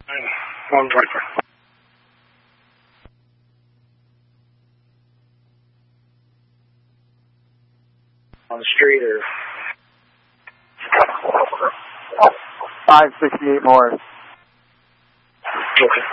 124. On the street or 568 more. okay.